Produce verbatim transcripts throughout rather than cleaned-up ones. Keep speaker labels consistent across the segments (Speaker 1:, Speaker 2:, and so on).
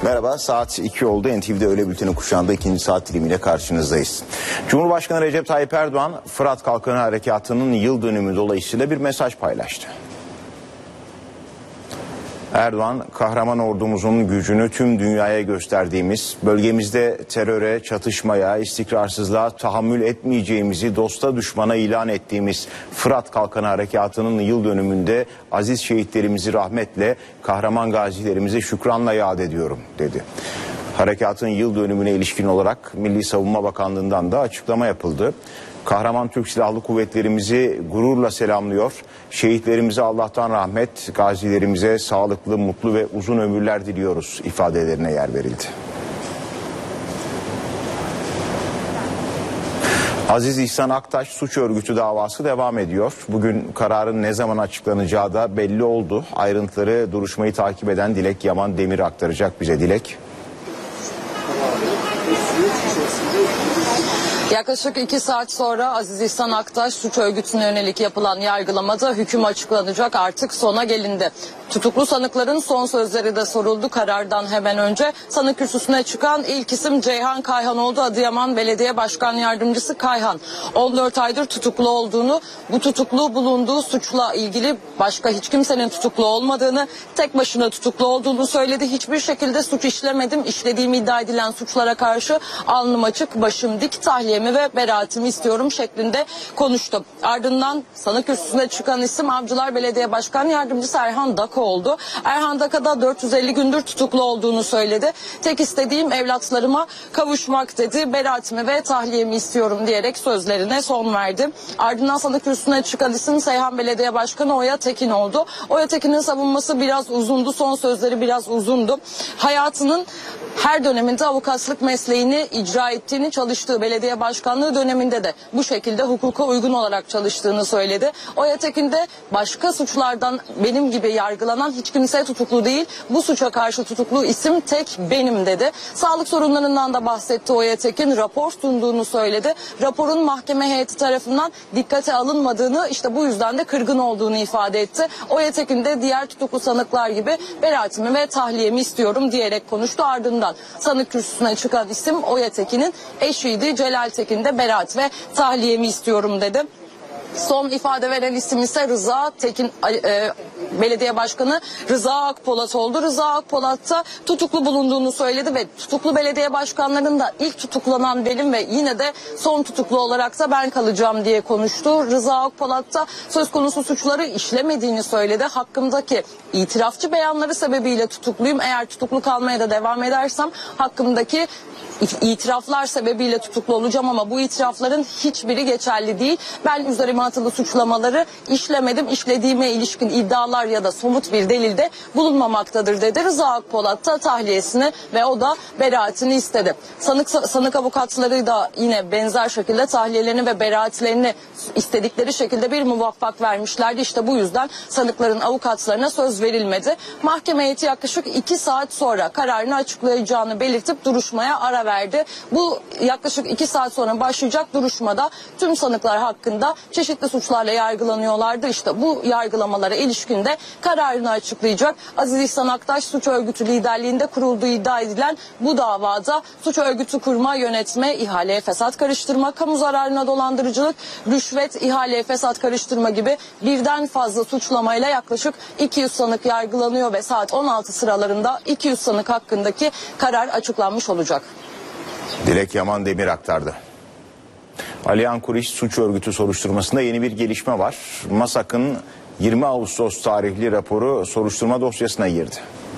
Speaker 1: Merhaba, saat iki oldu. N T V'de öğle bülteni kuşağında ikinci saat dilimiyle karşınızdayız. Cumhurbaşkanı Recep Tayyip Erdoğan, Fırat Kalkanı Harekatı'nın yıl dönümü dolayısıyla bir mesaj paylaştı. Erdoğan, kahraman ordumuzun gücünü tüm dünyaya gösterdiğimiz, bölgemizde teröre, çatışmaya, istikrarsızlığa tahammül etmeyeceğimizi dosta düşmana ilan ettiğimiz Fırat Kalkanı Harekatı'nın yıl dönümünde aziz şehitlerimizi rahmetle, kahraman gazilerimizi şükranla yad ediyorum dedi. Harekatın yıl dönümüne ilişkin olarak Milli Savunma Bakanlığı'ndan da açıklama yapıldı. Kahraman Türk Silahlı Kuvvetlerimizi gururla selamlıyor. Şehitlerimize Allah'tan rahmet, gazilerimize sağlıklı, mutlu ve uzun ömürler diliyoruz ifadelerine yer verildi. Aziz İhsan Aktaş suç örgütü davası devam ediyor. Bugün kararın ne zaman açıklanacağı da belli oldu. Ayrıntıları duruşmayı takip eden Dilek Yaman Demir aktaracak bize. Dilek.
Speaker 2: Yaklaşık iki saat sonra Aziz İhsan Aktaş suç örgütüne yönelik yapılan yargılamada hüküm açıklanacak, artık sona gelindi. Tutuklu sanıkların son sözleri de soruldu. Karardan hemen önce sanık kürsüsüne çıkan ilk isim Ceyhan Kayhan oldu. Adıyaman Belediye Başkan Yardımcısı Kayhan on dört aydır tutuklu olduğunu, bu tutuklu bulunduğu suçla ilgili başka hiç kimsenin tutuklu olmadığını, tek başına tutuklu olduğunu söyledi. Hiçbir şekilde suç işlemedim, işlediğim iddia edilen suçlara karşı alnım açık, başım dik, tahliyemi ve beraatimi istiyorum şeklinde konuştu. Ardından sanık kürsüsüne çıkan isim Avcılar Belediye Başkan Yardımcısı Erhan Daka oldu. Erhan Daka da dört yüz elli gündür tutuklu olduğunu söyledi. Tek istediğim evlatlarıma kavuşmak dedi. Beraatimi ve tahliyemi istiyorum diyerek sözlerine son verdi. Ardından sanık kürsüsüne çıkan isim Seyhan Belediye Başkanı Oya Tekin oldu. Oya Tekin'in savunması biraz uzundu. Son sözleri biraz uzundu. Hayatının her döneminde avukatlık mesleğini icra ettiğini, çalıştığı belediye başkanlığı döneminde de bu şekilde hukuka uygun olarak çalıştığını söyledi. Oya Tekin de başka suçlardan benim gibi yargılanan hiç kimse tutuklu değil, bu suça karşı tutuklu isim tek benim dedi. Sağlık sorunlarından da bahsetti Oya Tekin, rapor sunduğunu söyledi. Raporun mahkeme heyeti tarafından dikkate alınmadığını, işte bu yüzden de kırgın olduğunu ifade etti. Oya Tekin de diğer tutuklu sanıklar gibi beraatimi ve tahliyemi istiyorum diyerek konuştu. Ardından sanık kürsüsüne çıkan isim Oya Tekin'in eşiydi. Celal Tekin de beraat ve tahliyemi istiyorum dedi. Son ifade veren isim ise Rıza Tekin, e, belediye başkanı Rıza Akpolat oldu. Rıza Akpolat da tutuklu bulunduğunu söyledi ve tutuklu belediye başkanlarının da ilk tutuklanan benim ve yine de son tutuklu olarak da ben kalacağım diye konuştu. Rıza Akpolat da söz konusu suçları işlemediğini söyledi. Hakkımdaki itirafçı beyanları sebebiyle tutukluyum. Eğer tutuklu kalmaya da devam edersem hakkımdaki itiraflar sebebiyle tutuklu olacağım ama bu itirafların hiçbiri geçerli değil. Ben üzerime atılı suçlamaları işlemedim. İşlediğime ilişkin iddialar ya da somut bir delilde bulunmamaktadır dedi. Rıza Akpolat da tahliyesini ve o da beraatini istedi. Sanık, sanık avukatları da yine benzer şekilde tahliyelerini ve beraatlerini istedikleri şekilde bir muvaffak vermişlerdi. İşte bu yüzden sanıkların avukatlarına söz verilmedi. Mahkeme heyeti yaklaşık iki saat sonra kararını açıklayacağını belirtip duruşmaya ara verdi. Bu yaklaşık iki saat sonra başlayacak duruşmada tüm sanıklar hakkında çeşitli suçlarla yargılanıyorlardı. İşte bu yargılamalara ilişkin de kararını açıklayacak. Aziz İhsan Aktaş suç örgütü liderliğinde kurulduğu iddia edilen bu davada suç örgütü kurma, yönetme, ihaleye fesat karıştırma, kamu zararına dolandırıcılık, rüşvet, ihaleye fesat karıştırma gibi birden fazla suçlamayla yaklaşık iki yüz sanık yargılanıyor ve saat on altı sıralarında iki yüz sanık hakkındaki karar açıklanmış olacak.
Speaker 1: Dilek Yaman Demir aktardı. Alihan Kuriş suç örgütü soruşturmasında yeni bir gelişme var. MASAK'ın yirmi Ağustos tarihli raporu soruşturma dosyasına girdi.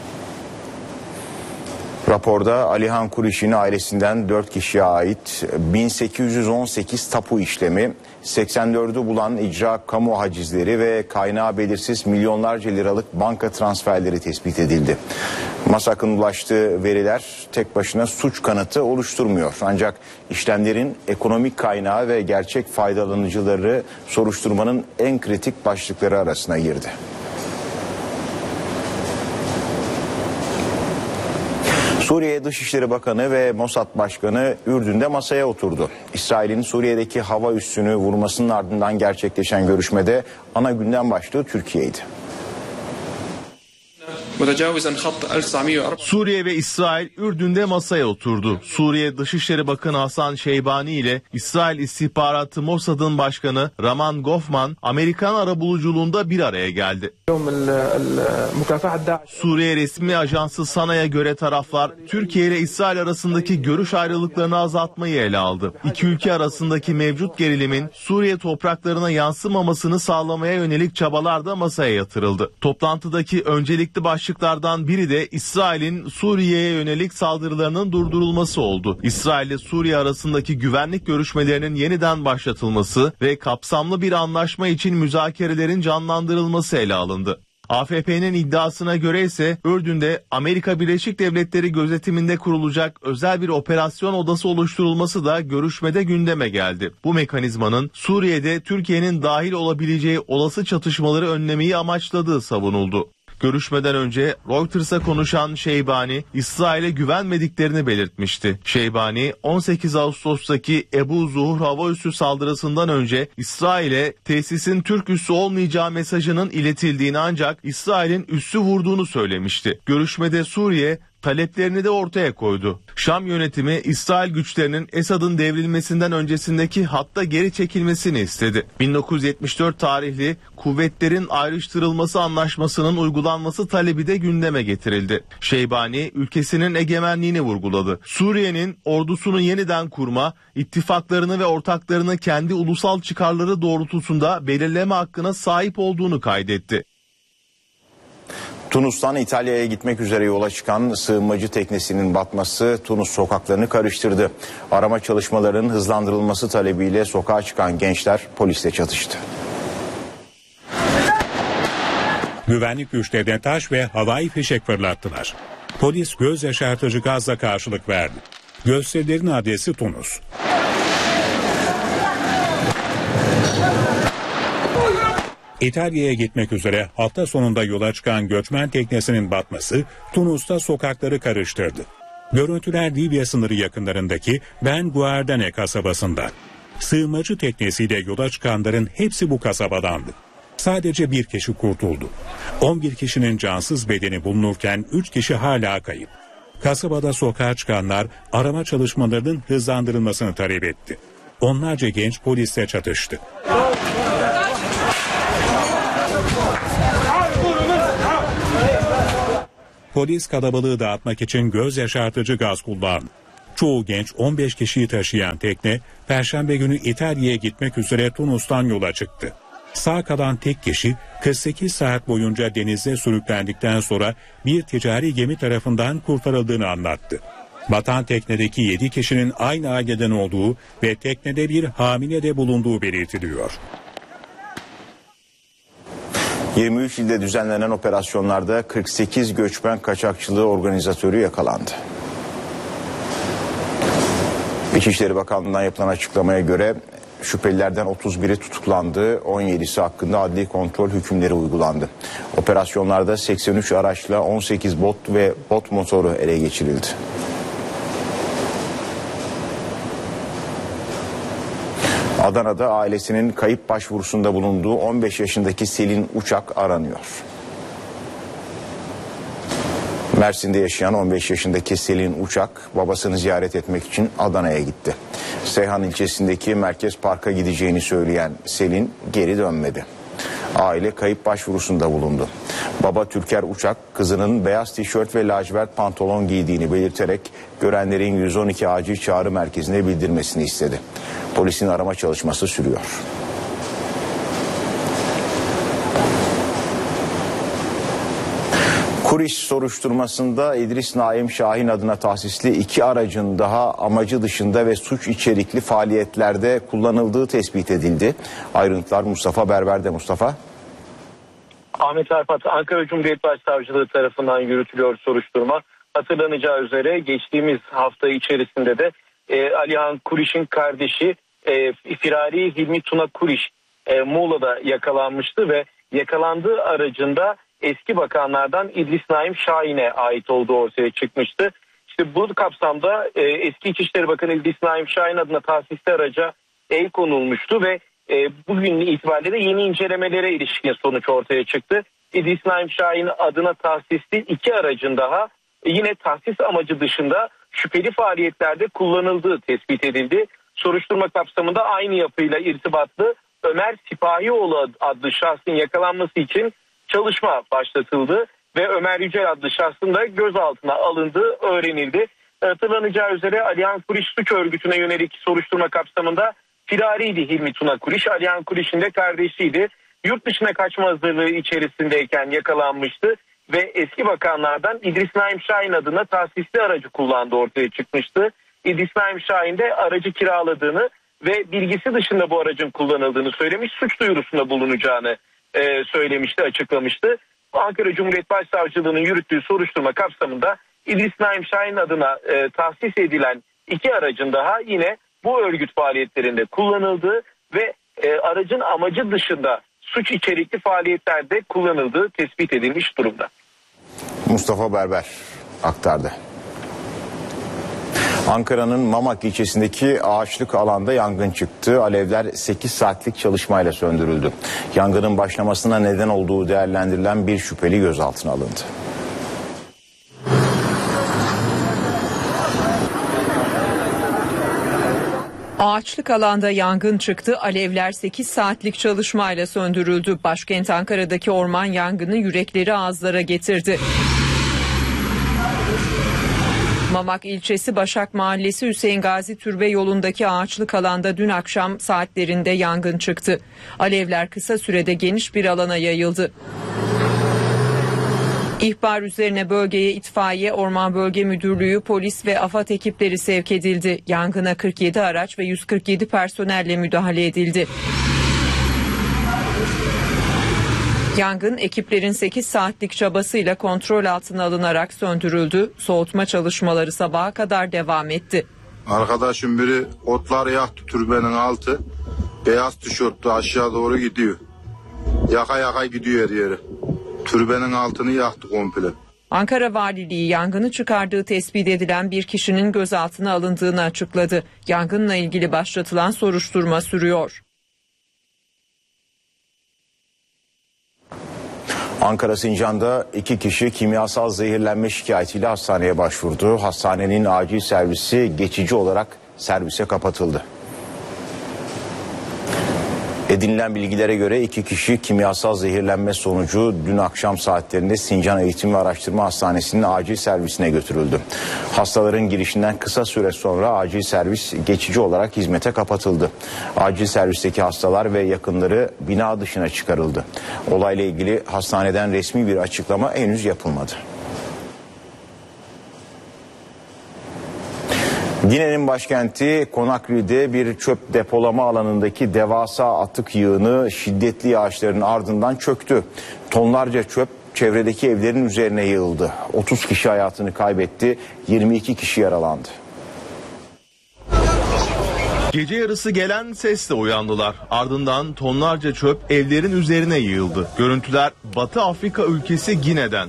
Speaker 1: Raporda Alihan Kuriş'in ailesinden dört kişiye ait bin sekiz yüz on sekiz tapu işlemi, seksen dördü bulan icra kamu hacizleri ve kaynağı belirsiz milyonlarca liralık banka transferleri tespit edildi. MASAK'ın ulaştığı veriler tek başına suç kanıtı oluşturmuyor. Ancak işlemlerin ekonomik kaynağı ve gerçek faydalanıcıları soruşturmanın en kritik başlıkları arasına girdi. Suriye Dışişleri Bakanı ve Mossad Başkanı Ürdün'de masaya oturdu. İsrail'in Suriye'deki hava üssünü vurmasının ardından gerçekleşen görüşmede ana gündem başlığı Türkiye'ydi.
Speaker 3: Suriye ve İsrail Ürdün'de masaya oturdu. Suriye Dışişleri Bakanı Hasan Şeybani ile İsrail İstihbaratı Mossad'ın başkanı Raman Gofman Amerikan arabuluculuğunda bir araya geldi. Suriye resmi ajansı Sana'ya göre taraflar Türkiye ile İsrail arasındaki görüş ayrılıklarını azaltmayı ele aldı. İki ülke arasındaki mevcut gerilimin Suriye topraklarına yansımamasını sağlamaya yönelik çabalar da masaya yatırıldı. Toplantıdaki öncelikli başlıklardan biri de İsrail'in Suriye'ye yönelik saldırılarının durdurulması oldu. İsrail ile Suriye arasındaki güvenlik görüşmelerinin yeniden başlatılması ve kapsamlı bir anlaşma için müzakerelerin canlandırılması ele alındı. A F P'nin iddiasına göre ise Ürdün'de Amerika Birleşik Devletleri gözetiminde kurulacak özel bir operasyon odası oluşturulması da görüşmede gündeme geldi. Bu mekanizmanın Suriye'de Türkiye'nin dahil olabileceği olası çatışmaları önlemeyi amaçladığı savunuldu. Görüşmeden önce Reuters'a konuşan Şeybani, İsrail'e güvenmediklerini belirtmişti. Şeybani, on sekiz Ağustos'taki Ebu Zuhur hava üssü saldırısından önce İsrail'e tesisin Türk üssü olmayacağı mesajının iletildiğini ancak İsrail'in üssü vurduğunu söylemişti. Görüşmede Suriye taleplerini de ortaya koydu. Şam yönetimi İsrail güçlerinin Esad'ın devrilmesinden öncesindeki hatta geri çekilmesini istedi. bin dokuz yüz yetmiş dört tarihli kuvvetlerin ayrıştırılması anlaşmasının uygulanması talebi de gündeme getirildi. Şeybani ülkesinin egemenliğini vurguladı. Suriye'nin ordusunu yeniden kurma, ittifaklarını ve ortaklarını kendi ulusal çıkarları doğrultusunda belirleme hakkına sahip olduğunu kaydetti.
Speaker 1: Tunus'tan İtalya'ya gitmek üzere yola çıkan sığınmacı teknesinin batması Tunus sokaklarını karıştırdı. Arama çalışmalarının hızlandırılması talebiyle sokağa çıkan gençler polisle çatıştı.
Speaker 4: Güvenlik güçlerine taş ve havai fişek fırlattılar. Polis göz yaşartıcı gazla karşılık verdi. Gösterilerin adresi Tunus. İtalya'ya gitmek üzere hafta sonunda yola çıkan göçmen teknesinin batması Tunus'ta sokakları karıştırdı. Görüntüler Libya sınırı yakınlarındaki Ben Guardane kasabasında. Sığınmacı teknesiyle yola çıkanların hepsi bu kasabadandı. Sadece bir kişi kurtuldu. on bir kişinin cansız bedeni bulunurken üç kişi hala kayıp. Kasabada sokağa çıkanlar arama çalışmalarının hızlandırılmasını talep etti. Onlarca genç polisle çatıştı. Polis kalabalığı dağıtmak için göz yaşartıcı gaz kullandı. Çoğu genç on beş kişiyi taşıyan tekne Perşembe günü İtalya'ya gitmek üzere Tunus'tan yola çıktı. Sağ kalan tek kişi kırk sekiz saat boyunca denizde sürüklendikten sonra bir ticari gemi tarafından kurtarıldığını anlattı. Batan teknedeki yedi kişinin aynı aileden olduğu ve teknede bir hamile de bulunduğu belirtiliyor.
Speaker 1: yirmi üç ilde düzenlenen operasyonlarda kırk sekiz göçmen kaçakçılığı organizatörü yakalandı. İçişleri Bakanlığı'ndan yapılan açıklamaya göre şüphelilerden otuz biri tutuklandı, on yedisi hakkında adli kontrol hükümleri uygulandı. Operasyonlarda seksen üç araçla on sekiz bot ve bot motoru ele geçirildi. Adana'da ailesinin kayıp başvurusunda bulunduğu on beş yaşındaki Selin Uçak aranıyor. Mersin'de yaşayan on beş yaşındaki Selin Uçak babasını ziyaret etmek için Adana'ya gitti. Seyhan ilçesindeki Merkez Park'a gideceğini söyleyen Selin geri dönmedi. Aile kayıp başvurusunda bulundu. Baba Türker Uçak kızının beyaz tişört ve lacivert pantolon giydiğini belirterek görenlerin yüz on iki acil çağrı merkezine bildirmesini istedi. Polisin arama çalışması sürüyor. Kuriş soruşturmasında İdris Naim Şahin adına tahsisli iki aracın daha amacı dışında ve suç içerikli faaliyetlerde kullanıldığı tespit edildi. Ayrıntılar Mustafa Berber'de. Mustafa.
Speaker 5: Ahmet Arpat, Ankara Cumhuriyet Başsavcılığı tarafından yürütülüyor soruşturma. Hatırlanacağı üzere geçtiğimiz hafta içerisinde de e, Alihan Kuriş'in kardeşi e, Firari Hilmi Tuna Kuriş e, Muğla'da yakalanmıştı ve yakalandığı aracında eski bakanlardan İdris Naim Şahin'e ait olduğu ortaya çıkmıştı. İşte bu kapsamda e, eski İçişleri Bakanı İdris Naim Şahin adına tahsisli araca el konulmuştu ve e, bugün itibariyle de yeni incelemelere ilişkin sonuç ortaya çıktı. İdris Naim Şahin adına tahsisli iki aracın daha yine tahsis amacı dışında şüpheli faaliyetlerde kullanıldığı tespit edildi. Soruşturma kapsamında aynı yapıyla irtibatlı Ömer Sipahioğlu adlı şahsın yakalanması için çalışma başlatıldı ve Ömer Yücel adlı şahsın da gözaltına alındığı öğrenildi. Hatırlanacağı üzere Alihan Kuriş suç örgütüne yönelik soruşturma kapsamında firariydi Hilmi Tuna Kuriş. Alihan Kuriş'in de kardeşiydi. Yurt dışına kaçma hazırlığı içerisindeyken yakalanmıştı ve eski bakanlardan İdris Naim Şahin adına tahsisli aracı kullandığı ortaya çıkmıştı. İdris Naim Şahin de aracı kiraladığını ve bilgisi dışında bu aracın kullanıldığını söylemiş, suç duyurusunda bulunacağını e, söylemişti, açıklamıştı. Ankara Cumhuriyet Başsavcılığı'nın yürüttüğü soruşturma kapsamında İdris Naim Şahin adına e, tahsis edilen iki aracın daha yine bu örgüt faaliyetlerinde kullanıldığı ve e, aracın amacı dışında suç içerikli faaliyetlerde kullanıldığı tespit edilmiş durumda.
Speaker 1: Mustafa Berber aktardı. Ankara'nın Mamak ilçesindeki ağaçlık alanda yangın çıktı. Alevler sekiz saatlik çalışmayla söndürüldü. Yangının başlamasına neden olduğu değerlendirilen bir şüpheli gözaltına alındı.
Speaker 6: Ağaçlık alanda yangın çıktı. Alevler sekiz saatlik çalışmayla söndürüldü. Başkent Ankara'daki orman yangını yürekleri ağızlara getirdi. Mamak ilçesi Başak Mahallesi Hüseyin Gazi Türbe yolundaki ağaçlık alanda dün akşam saatlerinde yangın çıktı. Alevler kısa sürede geniş bir alana yayıldı. İhbar üzerine bölgeye itfaiye, Orman Bölge Müdürlüğü, polis ve AFAD ekipleri sevk edildi. Yangına kırk yedi araç ve yüz kırk yedi personelle müdahale edildi. Yangın ekiplerin sekiz saatlik çabasıyla kontrol altına alınarak söndürüldü. Soğutma çalışmaları sabaha kadar devam etti.
Speaker 7: Arkadaşım biri otları yaktı, türbenin altı. Beyaz tişörtlü aşağı doğru gidiyor. Yaka yaka gidiyor her yere. Türbenin altını yaktı komple.
Speaker 6: Ankara Valiliği yangını çıkardığı tespit edilen bir kişinin gözaltına alındığını açıkladı. Yangınla ilgili başlatılan soruşturma sürüyor.
Speaker 1: Ankara Sincan'da iki kişi kimyasal zehirlenme şikayetiyle hastaneye başvurdu. Hastanenin acil servisi geçici olarak servise kapatıldı. Edinilen bilgilere göre iki kişi kimyasal zehirlenme sonucu dün akşam saatlerinde Sincan Eğitim ve Araştırma Hastanesi'nin acil servisine götürüldü. Hastaların girişinden kısa süre sonra acil servis geçici olarak hizmete kapatıldı. Acil servisteki hastalar ve yakınları bina dışına çıkarıldı. Olayla ilgili hastaneden resmi bir açıklama henüz yapılmadı. Gine'nin başkenti Conakry'de bir çöp depolama alanındaki devasa atık yığını şiddetli yağışların ardından çöktü. Tonlarca çöp çevredeki evlerin üzerine yığıldı. otuz kişi hayatını kaybetti, yirmi iki kişi yaralandı.
Speaker 3: Gece yarısı gelen sesle uyandılar. Ardından tonlarca çöp evlerin üzerine yığıldı. Görüntüler Batı Afrika ülkesi Gine'den.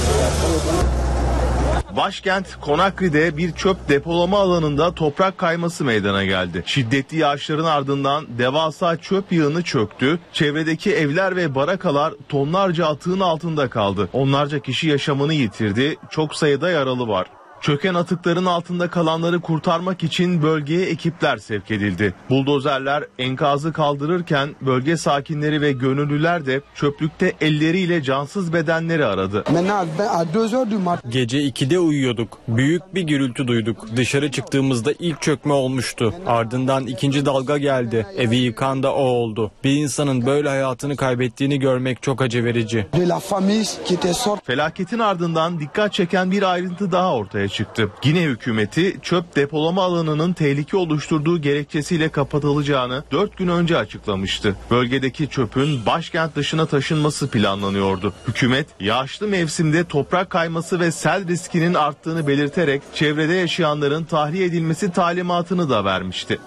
Speaker 3: Başkent Conakry'de bir çöp depolama alanında toprak kayması meydana geldi. Şiddetli yağışların ardından devasa çöp yığını çöktü. Çevredeki evler ve barakalar tonlarca atığın altında kaldı. Onlarca kişi yaşamını yitirdi. Çok sayıda yaralı var. Çöken atıkların altında kalanları kurtarmak için bölgeye ekipler sevk edildi. Buldozerler enkazı kaldırırken bölge sakinleri ve gönüllüler de çöplükte elleriyle cansız bedenleri aradı.
Speaker 8: Gece ikide uyuyorduk. Büyük bir gürültü duyduk. Dışarı çıktığımızda ilk çökme olmuştu. Ardından ikinci dalga geldi. Evi yıkan da o oldu. Bir insanın böyle hayatını kaybettiğini görmek çok acı verici.
Speaker 3: Felaketin ardından dikkat çeken bir ayrıntı daha ortaya çıktı. Gine hükümeti çöp depolama alanının tehlike oluşturduğu gerekçesiyle kapatılacağını dört gün önce açıklamıştı. Bölgedeki çöpün başkent dışına taşınması planlanıyordu. Hükümet yağışlı mevsimde toprak kayması ve sel riskinin arttığını belirterek çevrede yaşayanların tahliye edilmesi talimatını da vermişti.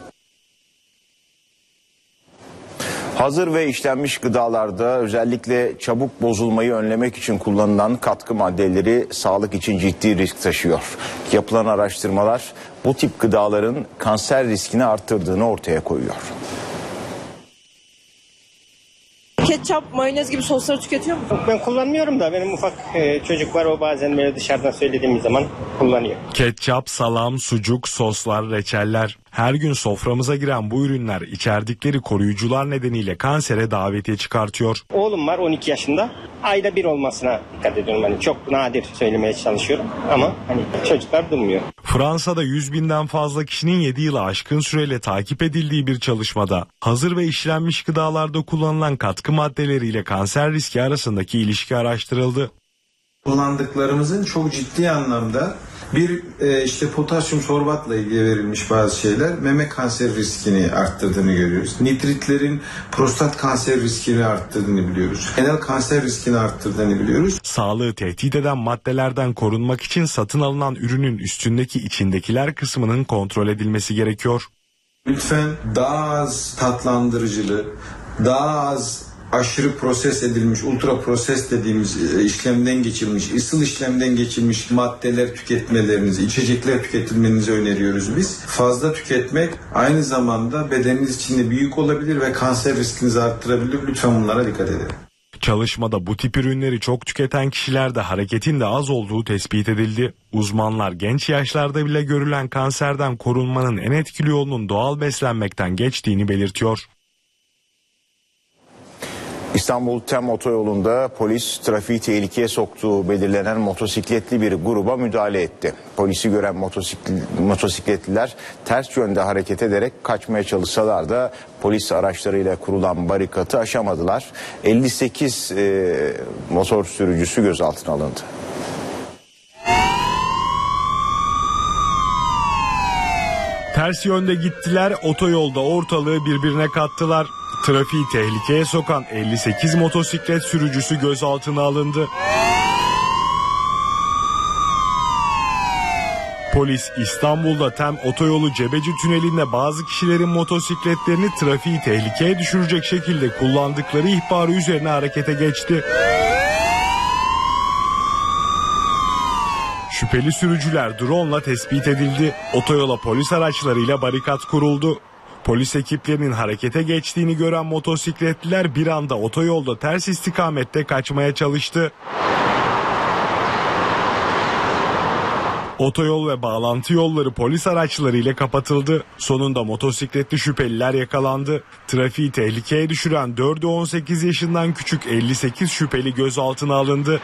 Speaker 1: Hazır ve işlenmiş gıdalarda özellikle çabuk bozulmayı önlemek için kullanılan katkı maddeleri sağlık için ciddi risk taşıyor. Yapılan araştırmalar bu tip gıdaların kanser riskini arttırdığını ortaya koyuyor.
Speaker 9: Ketçap, mayonez gibi sosları tüketiyor musun?
Speaker 10: Ben kullanmıyorum da benim ufak e, çocuk var, o bazen böyle dışarıdan söylediğimiz zaman kullanıyor.
Speaker 11: Ketçap, salam, sucuk, soslar, reçeller. Her gün soframıza giren bu ürünler içerdikleri koruyucular nedeniyle kansere davetiye çıkartıyor.
Speaker 10: Oğlum var on iki yaşında. Ayda bir olmasına dikkat ediyorum. Hani çok nadir söylemeye çalışıyorum ama hani çocuklar durmuyor.
Speaker 11: Fransa'da yüz binden fazla kişinin yedi yılı aşkın süreyle takip edildiği bir çalışmada hazır ve işlenmiş gıdalarda kullanılan katkı maddeleriyle kanser riski arasındaki ilişki araştırıldı.
Speaker 12: Kullandıklarımızın çok ciddi anlamda bir e, işte potasyum sorbatla ilgili verilmiş bazı şeyler meme kanser riskini arttırdığını görüyoruz. Nitritlerin prostat kanser riskini arttırdığını biliyoruz. Genel kanser riskini arttırdığını biliyoruz.
Speaker 11: Sağlığı tehdit eden maddelerden korunmak için satın alınan ürünün üstündeki içindekiler kısmının kontrol edilmesi gerekiyor.
Speaker 12: Lütfen daha az tatlandırıcılı, daha az aşırı proses edilmiş, ultra proses dediğimiz işlemden geçirilmiş, ısıl işlemden geçirilmiş maddeler tüketmelerinizi, içecekler tüketilmenizi öneriyoruz biz. Fazla tüketmek aynı zamanda bedeniniz için de büyük olabilir ve kanser riskinizi arttırabilir. Lütfen bunlara dikkat edin.
Speaker 11: Çalışmada bu tip ürünleri çok tüketen kişilerde hareketin de az olduğu tespit edildi. Uzmanlar genç yaşlarda bile görülen kanserden korunmanın en etkili yolunun doğal beslenmekten geçtiğini belirtiyor.
Speaker 1: İstanbul Tem Otoyolu'nda polis trafiği tehlikeye soktuğu belirlenen motosikletli bir gruba müdahale etti. Polisi gören motosikl motosikletliler ters yönde hareket ederek kaçmaya çalışsalar da polis araçlarıyla kurulan barikatı aşamadılar. elli sekiz e, motor sürücüsü gözaltına alındı.
Speaker 11: Ters yönde gittiler, otoyolda ortalığı birbirine kattılar. Trafiği tehlikeye sokan elli sekiz motosiklet sürücüsü gözaltına alındı. Polis İstanbul'da Tem Otoyolu Cebeci Tüneli'nde bazı kişilerin motosikletlerini trafiği tehlikeye düşürecek şekilde kullandıkları ihbarı üzerine harekete geçti. Şüpheli sürücüler drone'la tespit edildi. Otoyola polis araçlarıyla barikat kuruldu. Polis ekiplerinin harekete geçtiğini gören motosikletliler bir anda otoyolda ters istikamette kaçmaya çalıştı. Otoyol ve bağlantı yolları polis araçlarıyla kapatıldı. Sonunda motosikletli şüpheliler yakalandı. Trafiği tehlikeye düşüren dördü on sekiz yaşından küçük elli sekiz şüpheli gözaltına alındı.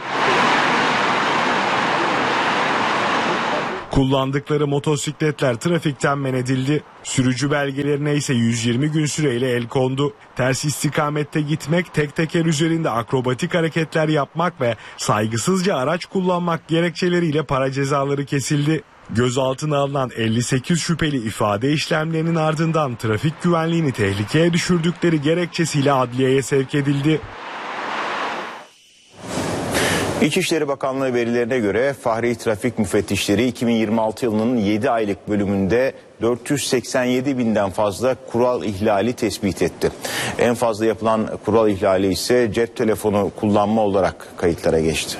Speaker 11: Kullandıkları motosikletler trafikten men edildi. Sürücü belgelerine ise yüz yirmi gün süreyle el kondu. Ters istikamette gitmek, tek teker üzerinde akrobatik hareketler yapmak ve saygısızca araç kullanmak gerekçeleriyle para cezaları kesildi. Gözaltına alınan elli sekiz şüpheli ifade işlemlerinin ardından trafik güvenliğini tehlikeye düşürdükleri gerekçesiyle adliyeye sevk edildi.
Speaker 1: İçişleri Bakanlığı verilerine göre Fahri Trafik Müfettişleri iki bin yirmi altı yılının yedi aylık bölümünde dört yüz seksen yedi binden fazla kural ihlali tespit etti. En fazla yapılan kural ihlali ise cep telefonu kullanma olarak kayıtlara geçti.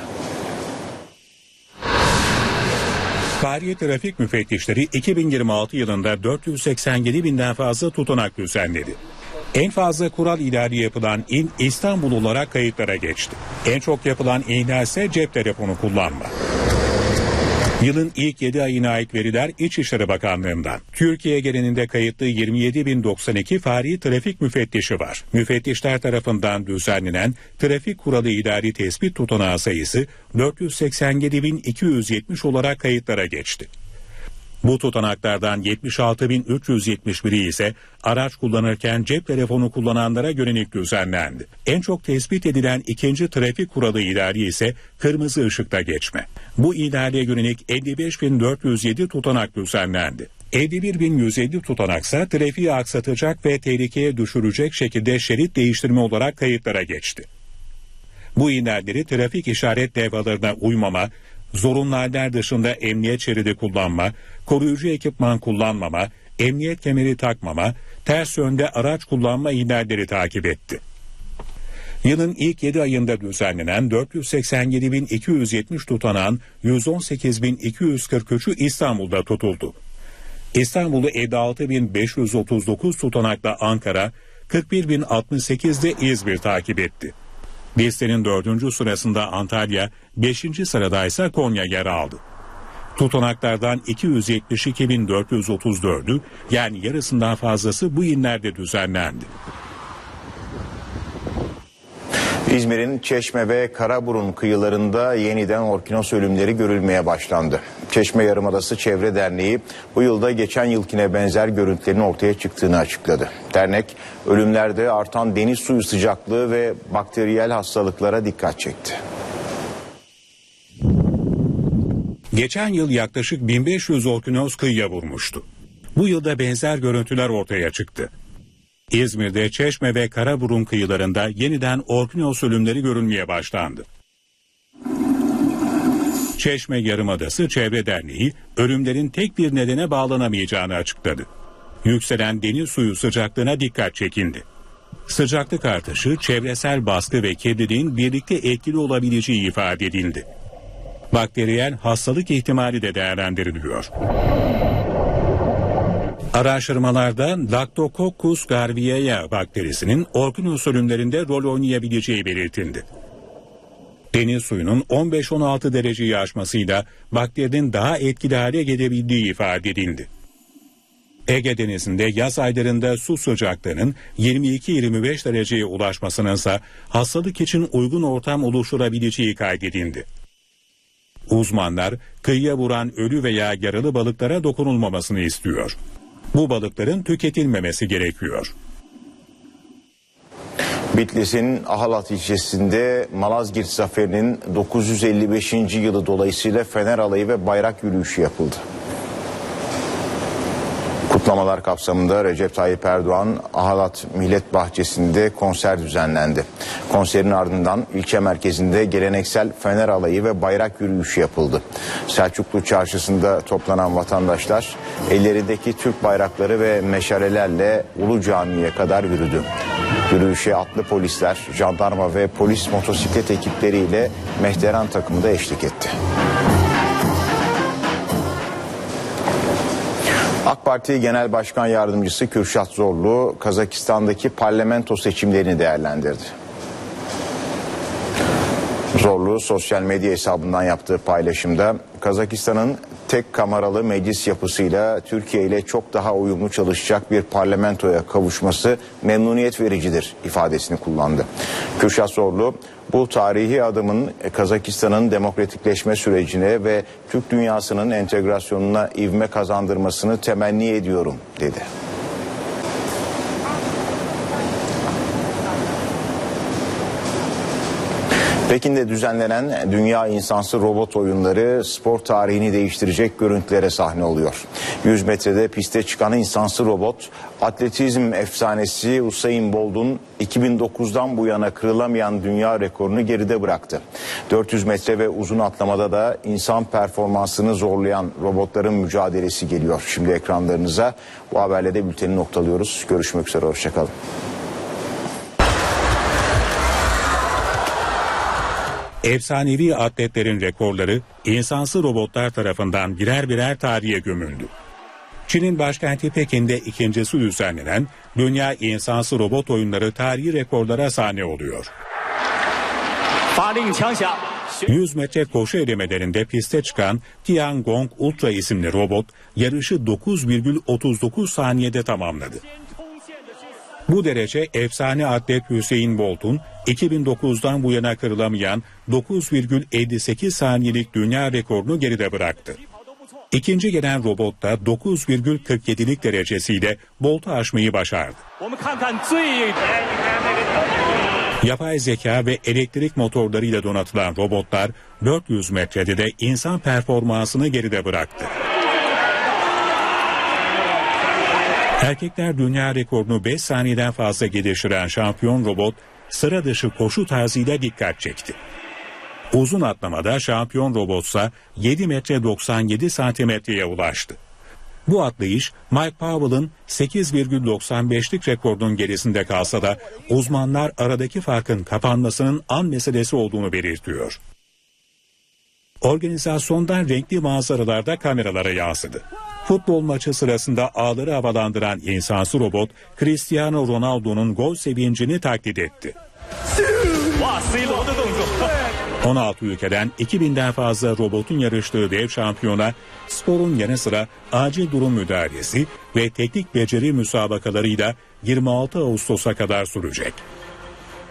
Speaker 4: Fahri Trafik Müfettişleri iki bin yirmi altı yılında dört yüz seksen yedi binden fazla tutanak düzenledi. En fazla kural ihlali yapılan il İstanbul olarak kayıtlara geçti. En çok yapılan ihlal ise cep telefonu kullanma. Yılın ilk yedi ayına ait veriler İçişleri Bakanlığı'ndan. Türkiye genelinde kayıtlı yirmi yedi bin doksan iki Fahri Trafik Müfettişi var. Müfettişler tarafından düzenlenen trafik kuralı ihlali tespit tutanağı sayısı dört yüz seksen yedi bin iki yüz yetmiş olarak kayıtlara geçti. Bu tutanaklardan yetmiş altı bin üç yüz yetmiş biri ise araç kullanırken cep telefonu kullananlara yönelik düzenlendi. En çok tespit edilen ikinci trafik kuralı ihlali ise kırmızı ışıkta geçme. Bu ihlale yönelik elli beş bin dört yüz yedi tutanak düzenlendi. elli bir bin yüz elli tutanaksa trafiği aksatacak ve tehlikeye düşürecek şekilde şerit değiştirme olarak kayıtlara geçti. Bu ihlalleri trafik işaret levhalarına uymama, zorunlu haller dışında emniyet şeridi kullanma, koruyucu ekipman kullanmama, emniyet kemeri takmama, ters yönde araç kullanma ihlalleri takip etti. Yılın ilk yedi ayında düzenlenen dört yüz seksen yedi bin iki yüz yetmiş tutanağın yüz on sekiz bin iki yüz kırk üçü İstanbul'da tutuldu. İstanbul'u elli altı bin beş yüz otuz dokuz tutanakla Ankara, kırk bir bin altmış sekizde İzmir takip etti. Listenin dördüncü sırasında Antalya, beşinci sırada ise Konya yer aldı. Tutanaklardan iki yüz yetmiş iki bin dört yüz otuz dördü, yani yarısından fazlası bu illerde düzenlendi.
Speaker 1: İzmir'in Çeşme ve Karaburun kıyılarında yeniden orkinos ölümleri görülmeye başlandı. Çeşme Yarımadası Çevre Derneği bu yılda geçen yılkine benzer görüntülerin ortaya çıktığını açıkladı. Dernek ölümlerde artan deniz suyu sıcaklığı ve bakteriyel hastalıklara dikkat çekti.
Speaker 4: Geçen yıl yaklaşık bin beş yüz orkinos kıyıya vurmuştu. Bu yılda benzer görüntüler ortaya çıktı. İzmir'de Çeşme ve Karaburun kıyılarında yeniden orkinos ölümleri görülmeye başlandı. Çeşme Yarımadası Çevre Derneği ölümlerin tek bir nedene bağlanamayacağını açıkladı. Yükselen deniz suyu sıcaklığına dikkat çekildi. Sıcaklık artışı, çevresel baskı ve kirliliğin birlikte etkili olabileceği ifade edildi. Bakteriyel hastalık ihtimali de değerlendiriliyor. Araştırmalarda Lactococcus garvieae bakterisinin orkinos ölümlerinde rol oynayabileceği belirtildi. Deniz suyunun on beş on altı dereceyi aşmasıyla bakterinin daha etkili hale gelebildiği ifade edildi. Ege Denizi'nde yaz aylarında su sıcaklığının yirmi iki yirmi beş dereceye ulaşmasının ise hastalık için uygun ortam oluşturabileceği kaydedildi. Uzmanlar kıyıya vuran ölü veya yaralı balıklara dokunulmamasını istiyor. Bu balıkların tüketilmemesi gerekiyor.
Speaker 1: Bitlis'in Ahalat ilçesinde Malazgirt Zaferi'nin dokuz yüz elli beşinci yılı dolayısıyla Fener Alayı ve bayrak yürüyüşü yapıldı. Kutlamalar kapsamında Recep Tayyip Erdoğan Ahalat Millet Bahçesi'nde konser düzenlendi. Konserin ardından ilçe merkezinde geleneksel Fener Alayı ve bayrak yürüyüşü yapıldı. Selçuklu Çarşısı'nda toplanan vatandaşlar ellerindeki Türk bayrakları ve meşalelerle Ulu Cami'ye kadar yürüdü. Yürüyüşe atlı polisler, jandarma ve polis motosiklet ekipleriyle Mehteran takımı da eşlik etti. AK Parti Genel Başkan Yardımcısı Kürşat Zorlu, Kazakistan'daki parlamento seçimlerini değerlendirdi. Zorlu sosyal medya hesabından yaptığı paylaşımda Kazakistan'ın tek kameralı meclis yapısıyla Türkiye ile çok daha uyumlu çalışacak bir parlamentoya kavuşması memnuniyet vericidir ifadesini kullandı. Kürşat Zorlu bu tarihi adımın Kazakistan'ın demokratikleşme sürecine ve Türk dünyasının entegrasyonuna ivme kazandırmasını temenni ediyorum dedi. Pekin'de düzenlenen Dünya İnsansı Robot Oyunları spor tarihini değiştirecek görüntülere sahne oluyor. yüz metrede piste çıkan insansı robot, atletizm efsanesi Usain Bolt'un iki bin dokuzdan bu yana kırılamayan dünya rekorunu geride bıraktı. dört yüz metre ve uzun atlamada da insan performansını zorlayan robotların mücadelesi geliyor. Şimdi ekranlarınıza bu haberle de bülteni noktalıyoruz. Görüşmek üzere, hoşçakalın.
Speaker 4: Efsanevi atletlerin rekorları insansı robotlar tarafından birer birer tarihe gömüldü. Çin'in başkenti Pekin'de ikincisi düzenlenen Dünya İnsansı Robot Oyunları tarihi rekorlara sahne oluyor. yüz metre koşu elemelerinde piste çıkan Tiangong Ultra isimli robot yarışı dokuz virgül otuz dokuz saniyede tamamladı. Bu derece efsane atlet Usain Bolt'un iki bin dokuzdan bu yana kırılamayan dokuz virgül elli sekiz saniyelik dünya rekorunu geride bıraktı. İkinci gelen robot da dokuz virgül kırk yedilik derecesiyle Bolt'u aşmayı başardı. Yapay zeka ve elektrik motorlarıyla donatılan robotlar dört yüz metrede de insan performansını geride bıraktı. Erkekler dünya rekorunu beş saniyeden fazla geliştiren şampiyon robot sıra dışı koşu tarzıyla dikkat çekti. Uzun atlamada şampiyon robotsa yedi metre doksan yedi santimetreye ulaştı. Bu atlayış Mike Powell'ın sekiz virgül doksan beşlik rekorunun gerisinde kalsa da uzmanlar aradaki farkın kapanmasının an meselesi olduğunu belirtiyor. Organizasyondan renkli manzaralarda kameralara yansıdı. Futbol maçı sırasında ağları havalandıran insansı robot Cristiano Ronaldo'nun gol sevincini taklit etti. on altı ülkeden iki binden fazla robotun yarıştığı dev şampiyona sporun yanı sıra acil durum müdahalesi ve teknik beceri müsabakalarıyla yirmi altı Ağustos'a kadar sürecek.